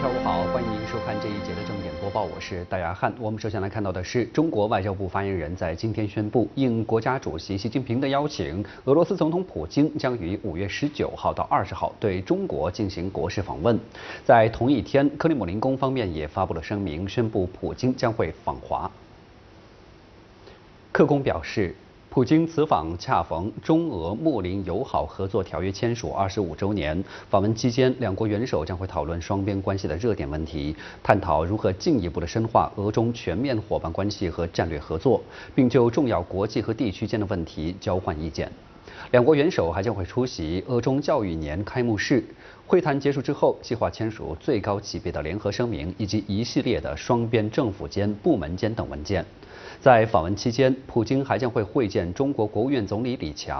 上午好，欢迎您收看这一节的正点播报，我是戴亚汉。我们首先来看到的是，中国外交部发言人在今天宣布，应国家主席习近平的邀请，俄罗斯总统普京将于5月19号到20号对中国进行国事访问。在同一天，克里姆林宫方面也发布了声明，宣布普京将会访华。克宫表示，普京此访恰逢中俄睦邻友好合作条约签署25周年。访问期间，两国元首将会讨论双边关系的热点问题，探讨如何进一步的深化俄中全面伙伴关系和战略合作，并就重要国际和地区间的问题交换意见。两国元首还将会出席俄中教育年开幕式。会谈结束之后，计划签署最高级别的联合声明以及一系列的双边政府间、部门间等文件。在访问期间，普京还将会会见中国国务院总理李强。